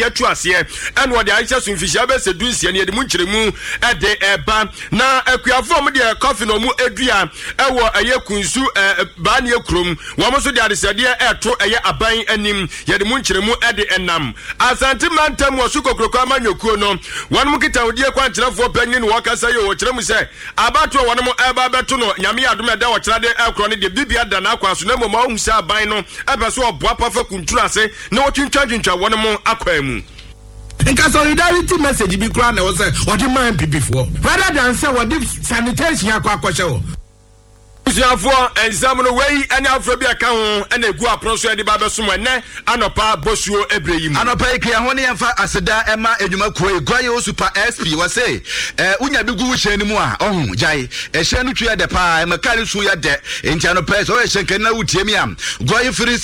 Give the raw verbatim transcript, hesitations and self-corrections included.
yɛtu aseɛ ɛna wɔde ahyɛ so mfihia bɛsɛ du nsia ne yɛde mu nkyerɛmu ɛde ɛba na akuafo mu de coffee no mu edua ɛwɔ ɛyɛ kunsu baa ne kurom wɔn so de adesadeɛ ɛto ɛyɛ aban anim yɛde mu nkyerɛmu ɛde ɛnam asante mantam wɔ so kokroko amanyokuo no wɔn mu kita odie kwankyerɛfoɔ panyin wɔ kasa yɛ wɔ kyerɛ mu sɛ abato wɔn mu ɛba bɛto no nyame adom ɛda wɔ kyerɛ de ɛkorɔ ne de bibia da na akwa so na mmom ahu sɛ aban no ɛbɛ so ɔboa pafa kuntura ase na wɔtwintwa twintwa wɔn mu akwa mu nka solidarity message bi kura na wɔ sɛ ɔde man pipifoɔ rather than sɛ wɔde sanitation akɔ akɔhyɛ wɔ Siafo ensam no wei ene afro bi aka ho ene egu apro so ede ba besom ene anopa bosuo ebreyim anopa ikria ho ne yemfa aseda ema edwuma kuo egwaye super sp we say eh unya bi gu wo hye ni mu a ohun jai ehye no tue de pa ema kale su ya de enti anopa so ehye kan na wutie mi am gwaye firi